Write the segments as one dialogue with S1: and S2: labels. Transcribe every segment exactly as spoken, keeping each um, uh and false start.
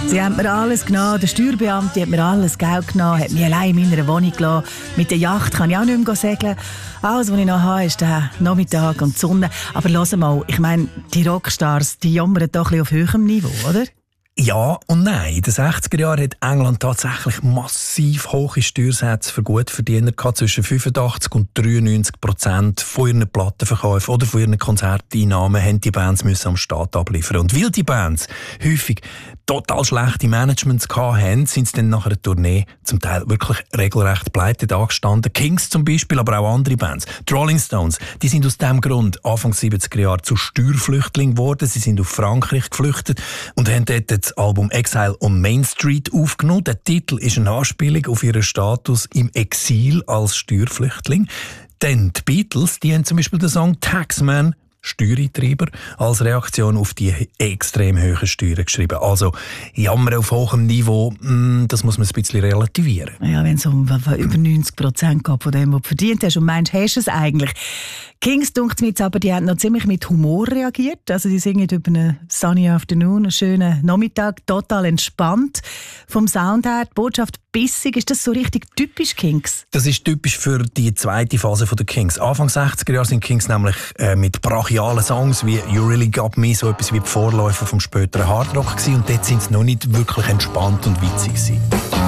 S1: Sie haben mir alles genommen, der Steuerbeamte hat mir alles Geld genommen, hat mich allein in meiner Wohnung gelassen. Mit der Yacht kann ich auch nicht mehr segeln. Alles, was ich noch habe, ist der Nachmittag und die Sonne. Aber hör mal, ich meine, die Rockstars, die jammern doch ein bisschen auf höherem Niveau, oder?
S2: Ja und nein. In den sechziger Jahren hat England tatsächlich massiv hohe Steuersätze für Gutverdiener gehabt, zwischen fünfundachtzig und dreiundneunzig Prozent von ihren Plattenverkäufen oder von ihren Konzerteinnahmen haben die Bands müssen am Staat abliefern. Und weil die Bands häufig total schlechte Managements hatten, sind sie dann nach einer Tournee zum Teil wirklich regelrecht pleite dagestanden. Kings zum Beispiel, aber auch andere Bands. Die Rolling Stones, die sind aus diesem Grund Anfang siebziger Jahre zu Steuerflüchtlingen geworden. Sie sind auf Frankreich geflüchtet und haben dort das Album Exile on Main Street aufgenommen. Der Titel ist eine Anspielung auf ihren Status im Exil als Steuerflüchtling. Dann die Beatles, die haben zum Beispiel den Song Taxman, Steuereintreiber, als Reaktion auf die extrem hohen Steuern geschrieben. Also Jammer auf hohem Niveau, das muss man ein bisschen relativieren.
S1: Ja, wenn es um über neunzig Prozent geht von dem, was du verdient hast und meinst, hast du es eigentlich. Kings, dunkt mir jetzt aber, die haben noch ziemlich mit Humor reagiert. Also die singen über einen sunny afternoon, einen schönen Nachmittag, total entspannt. Vom Sound her, die Botschaft bissig. Ist das so richtig typisch Kings?
S2: Das ist typisch für die zweite Phase der Kings. Anfang sechziger Jahre sind Kings nämlich äh, mit brachialen Songs wie You Really Got Me so etwas wie die Vorläufer vom späteren Hardrock gewesen. Und dort sind sie noch nicht wirklich entspannt und witzig gewesen.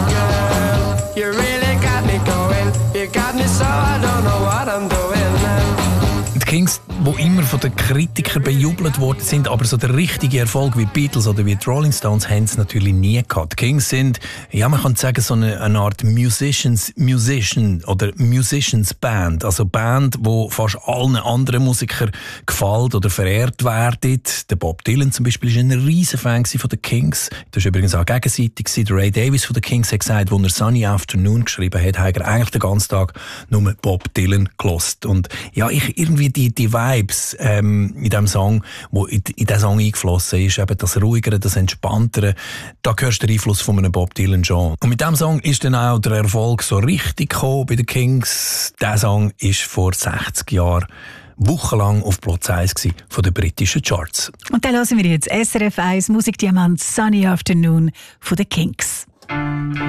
S3: You really got me going. You got me so I don't know what I'm doing.
S2: Die Kings, die immer von den Kritikern bejubelt worden sind, aber so der richtige Erfolg wie die Beatles oder wie die Rolling Stones haben es natürlich nie gehabt. Die Kings sind, ja, man kann sagen, so eine, eine Art Musicians, Musician oder Musicians Band. Also Band, wo fast allen anderen Musikern gefällt oder verehrt werden. Der Bob Dylan zum Beispiel war ein riesen Fan von den Kings. Das war übrigens auch gegenseitig. Der Ray Davies von den Kings hat gesagt, als er Sunny Afternoon geschrieben hat, hat er eigentlich den ganzen Tag nur Bob Dylan gehört. Und ja, ich irgendwie die Die, die Vibes ähm, in diesem Song, wo in, in diesen Song eingeflossen ist, eben das Ruhigere, das Entspanntere, da hörst du den Einfluss von einem Bob Dylan schon. Und mit diesem Song ist dann auch der Erfolg so richtig gekommen bei den Kings. Dieser Song ist vor sechzig Jahren wochenlang auf Platz eins von den britischen Charts.
S1: Und dann hören wir jetzt S R F eins Musikdiamant Sunny Afternoon von den Kings.